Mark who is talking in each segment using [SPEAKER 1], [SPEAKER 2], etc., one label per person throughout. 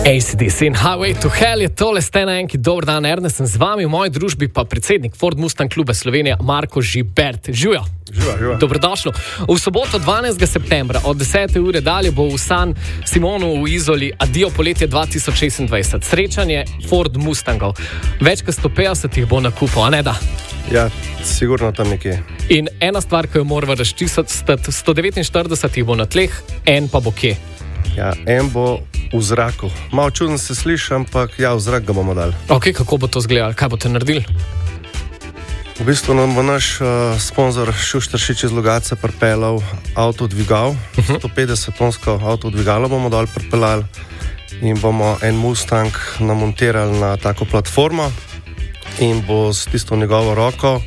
[SPEAKER 1] AC/DC in Highway to Hell je tole, ste na enki. Dober dan, Ernest, sem z vami, v moji družbi pa predsednik Ford Mustang kluba Slovenija, Marko Žibert. Živijo.
[SPEAKER 2] Živa.
[SPEAKER 1] Dobrodošlo. V soboto 12. septembra od 10. ure dalje bo v San Simonu v Izoli Adijo poletje 2026. Srečanje Ford Mustangov. Več kot 150 jih bo na kupu, a ne da?
[SPEAKER 2] Ja, sigurno tam nekje.
[SPEAKER 1] In ena stvar, ki jo moramo razčistiti, 149 jih bo na tleh, en pa bo kje?
[SPEAKER 2] Ja, en bo v zraku. Malo čudno se sliši, ampak ja, v zrak ga bomo dali.
[SPEAKER 1] Ok, kako bo to izgledalo? Kaj boste naredili?
[SPEAKER 2] V bistvu nam bo naš sponzor Šušteršič iz Logatca pripeljal avtodvigal, 150-tonsko avtodvigalo bomo dol pripeljali in bomo en Mustang namontirali na tako platformo in bo s tisto njegovo roko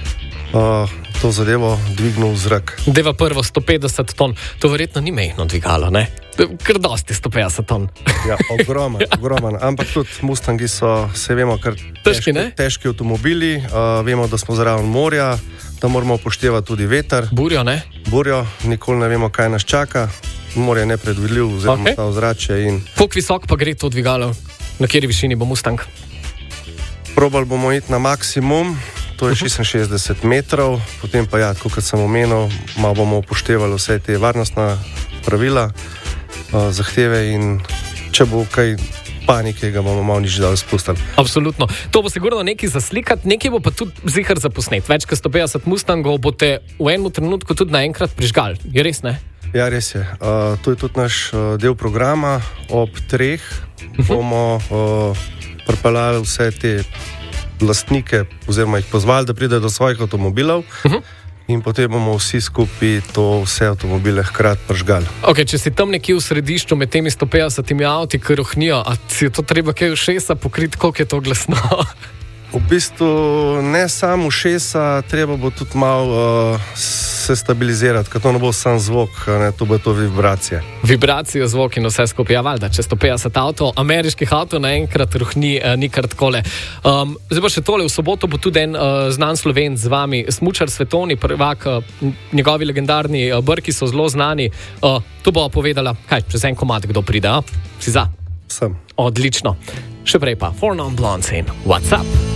[SPEAKER 2] to zadevo dvignil v zrak.
[SPEAKER 1] Deva prvo 150 ton, to verjetno ni mejno dvigalo, ne? Kar dosti 150 ton.
[SPEAKER 2] Ja, ogroman. Ampak tudi Mustangi so, se vemo, kar težki avtomobili. Vemo, da smo zraven morja, da moramo upoštevati tudi veter.
[SPEAKER 1] Burjo, ne?
[SPEAKER 2] Burjo, nikoli ne vemo, kaj nas čaka. Morje je nepredvidljiv, oziroma ta ozračje.
[SPEAKER 1] Koliko visok pa gre to dvigalo? Na kateri višini bo Mustang?
[SPEAKER 2] Probali bomo iti na maksimum, to je 66 metrov, potem pa ja, kot sem omenil, malo bomo upoštevali vse te varnostna pravila, zahteve in če bo kaj panike, ga bomo malo nič dal spustili.
[SPEAKER 1] Absolutno. To bo sigurno nekaj za slikati, nekaj bo pa tudi zihar za posnet. Več kot 150 Mustangov boste v enem trenutku tudi naenkrat prižgali. Je res, ne?
[SPEAKER 2] Ja, res je. To je tudi naš del programa. Ob 3 bomo pripeljali vse te lastnike, oziroma jih pozvali, da pridejo do svojih avtomobilov in potem bomo vsi skupaj to vse avtomobile hkrati prižgali.
[SPEAKER 1] Ok, če si tam nekje v središču med temi 150 avti, ki rohnijo, a si je to treba kaj ušesa pokriti, koliko je to glasno?
[SPEAKER 2] V bistvu ne samo ušesa, treba bo tudi malo se stabilizirati, ker to ne bo sam zvok, ne, to bo to vibracije.
[SPEAKER 1] Vibracijo, zvok in vse skupaj, ja, valjda, če 150 avtov, ameriških avtov naenkrat rohni, ni kar takole. Zdaj pa še tole, v soboto bo tudi en znan Slovenc z vami, smučar svetovni prvak, njegovi legendarni brki so zelo znani. To bo povedala, kaj, čez en komad, kdo pride, a? Si za?
[SPEAKER 2] Sem.
[SPEAKER 1] Odlično. Še prej pa, For Non Blondes in What's Up?